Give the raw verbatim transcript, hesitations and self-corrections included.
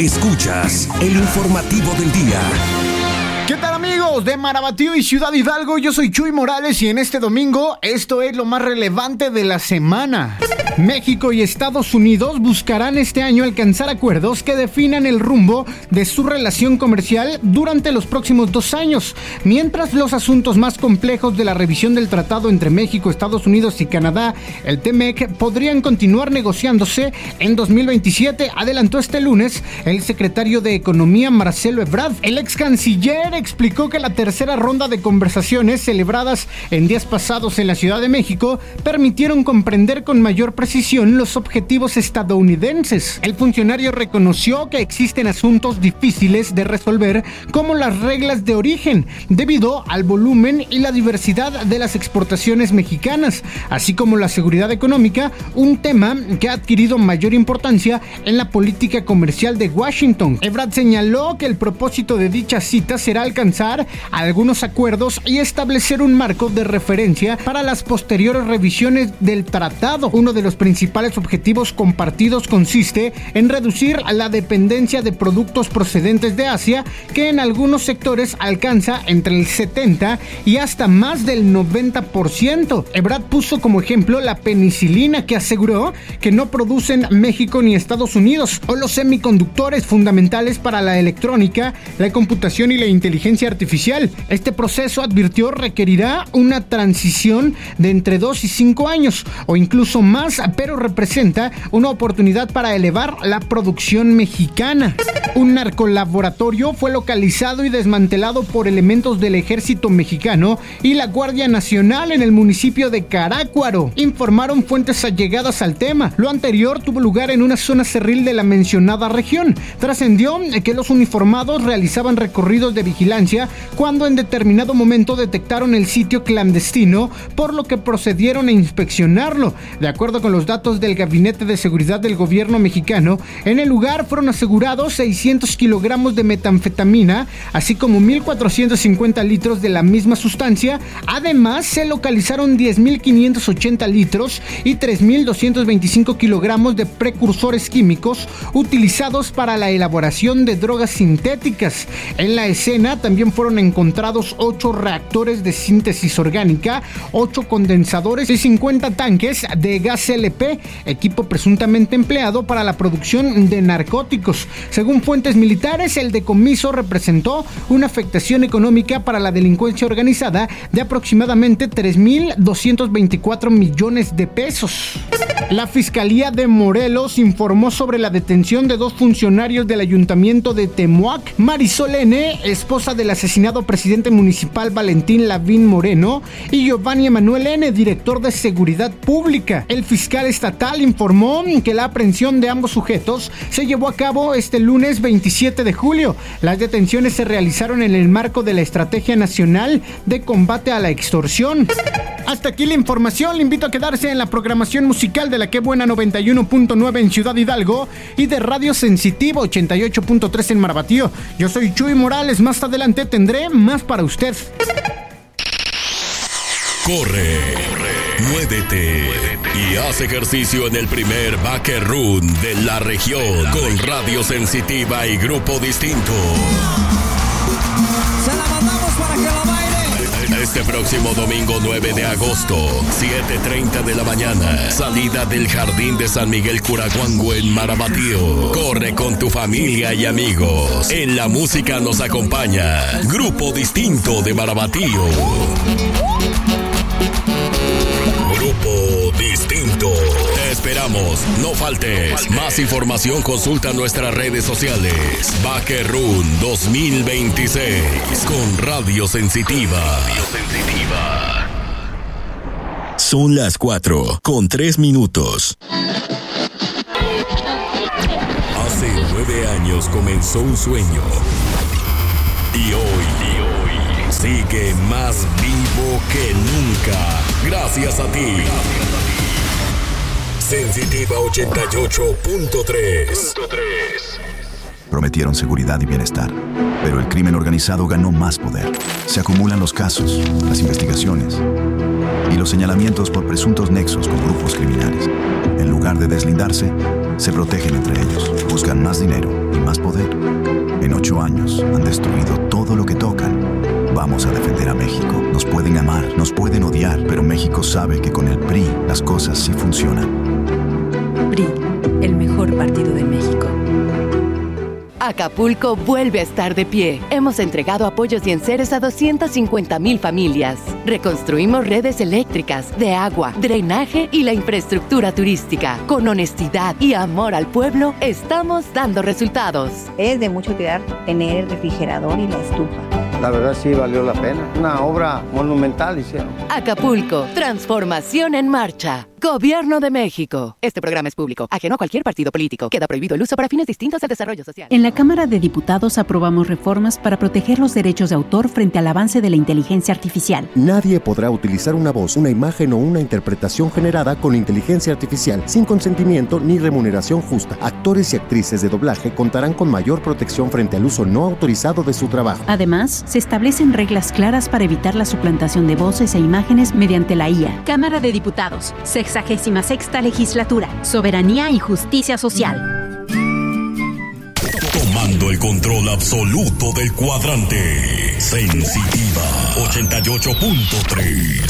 Escuchas el informativo del día. ¿Qué tal, amigos de Marabatío y Ciudad Hidalgo? Yo soy Chuy Morales y en este domingo esto es lo más relevante de la semana. México y Estados Unidos buscarán este año alcanzar acuerdos que definan el rumbo de su relación comercial durante los próximos dos años, mientras los asuntos más complejos de la revisión del tratado entre México, Estados Unidos y Canadá, el T M E C, podrían continuar negociándose en dos mil veintisiete, adelantó este lunes el secretario de Economía Marcelo Ebrard. El ex canciller explicó que la tercera ronda de conversaciones celebradas en días pasados en la Ciudad de México permitieron comprender con mayor precisión los objetivos estadounidenses. El funcionario reconoció que existen asuntos difíciles de resolver, como las reglas de origen, debido al volumen y la diversidad de las exportaciones mexicanas, así como la seguridad económica, un tema que ha adquirido mayor importancia en la política comercial de Washington. Ebrard señaló que el propósito de dicha cita será alcanzar algunos acuerdos y establecer un marco de referencia para las posteriores revisiones del tratado. Uno de los principales objetivos compartidos consiste en reducir la dependencia de productos procedentes de Asia, que en algunos sectores alcanza entre el setenta y hasta más del noventa por ciento. Ebrard puso como ejemplo la penicilina, que aseguró que no producen México ni Estados Unidos, o los semiconductores fundamentales para la electrónica, la computación y la inteligencia artificial. Este proceso, advirtió, requerirá una transición de entre dos y cinco años o incluso más, pero representa una oportunidad para elevar la producción mexicana. Un narcolaboratorio fue localizado y desmantelado por elementos del Ejército Mexicano y la Guardia Nacional en el municipio de Carácuaro, informaron fuentes allegadas al tema. Lo anterior tuvo lugar en una zona cerril de la mencionada región. Trascendió que los uniformados realizaban recorridos de vigilancia cuando en determinado momento detectaron el sitio clandestino, por lo que procedieron a inspeccionarlo. De acuerdo con los datos del Gabinete de Seguridad del Gobierno mexicano, en el lugar fueron asegurados seiscientos kilogramos de metanfetamina, así como mil cuatrocientos cincuenta litros de la misma sustancia. Además, se localizaron diez mil quinientos ochenta litros y tres mil doscientos veinticinco kilogramos de precursores químicos utilizados para la elaboración de drogas sintéticas. En la escena también fueron encontrados ocho reactores de síntesis orgánica, ocho condensadores y cincuenta tanques de gas L P, equipo presuntamente empleado para la producción de narcóticos. Según fuentes militares, el decomiso representó una afectación económica para la delincuencia organizada de aproximadamente tres mil doscientos veinticuatro millones de pesos. La Fiscalía de Morelos informó sobre la detención de dos funcionarios del Ayuntamiento de Temuac, Marisol N., esposa del asesinado presidente municipal Valentín Lavín Moreno, y Giovanni Emanuel N., director de Seguridad Pública. El fiscal estatal informó que la aprehensión de ambos sujetos se llevó a cabo este lunes veintisiete de julio. Las detenciones se realizaron en el marco de la Estrategia Nacional de Combate a la Extorsión. Hasta aquí la información. Le invito a quedarse en la programación musical de la Que Buena noventa y uno punto nueve en Ciudad Hidalgo y de Radio Sensitivo ochenta y ocho punto tres en Marabatío. Yo soy Chuy Morales. Más adelante tendré más para usted. Corre, corre, muévete y haz ejercicio en el primer Backer Run de la región con Radio Sensitiva y Grupo Distinto. Se la mandamos para que la baile. Este próximo domingo nueve de agosto, siete treinta de la mañana, salida del Jardín de San Miguel Curaguango en Marabatío. Corre con tu familia y amigos. En la música nos acompaña Grupo Distinto de Marabatío. Grupo Distinto. Te esperamos, no faltes. Más información consulta nuestras redes sociales. Backer Run dos mil veintiséis con Radio Sensitiva. Radio Sensitiva. Son las cuatro con tres minutos. Hace nueve años comenzó un sueño. Y hoy, y hoy sigue más vivo que nunca. Gracias a ti. Sensitiva ochenta y ocho punto tres. Prometieron seguridad y bienestar, pero el crimen organizado ganó más poder. Se acumulan los casos, las investigaciones y los señalamientos por presuntos nexos con grupos criminales. En lugar de deslindarse, Se protegen entre ellos, buscan más dinero y más poder. En ocho años han destruido todo lo que tocan. Vamos a defender a México. Nos pueden amar, nos pueden odiar, pero México sabe que con el P R I las cosas sí funcionan. P R I, el mejor partido de México. Acapulco vuelve a estar de pie. Hemos entregado apoyos y enseres a doscientas cincuenta mil familias. Reconstruimos redes eléctricas, de agua, drenaje y la infraestructura turística. Con honestidad y amor al pueblo, estamos dando resultados. Es de mucha utilidad tener el refrigerador y la estufa. La verdad sí valió la pena. Una obra monumental hicieron. Acapulco, transformación en marcha. Gobierno de México. Este programa es público, ajeno a cualquier partido político. Queda prohibido el uso para fines distintos del desarrollo social. En la Cámara de Diputados aprobamos reformas para proteger los derechos de autor frente al avance de la inteligencia artificial. Nadie podrá utilizar una voz, una imagen o una interpretación generada con inteligencia artificial sin consentimiento ni remuneración justa. Actores y actrices de doblaje contarán con mayor protección frente al uso no autorizado de su trabajo. Además, se establecen reglas claras para evitar la suplantación de voces e imágenes mediante la I A. Cámara de Diputados, sexagésima sexta legislatura, soberanía y justicia social. Tomando el control absoluto del cuadrante. Sensitiva ochenta y ocho punto tres.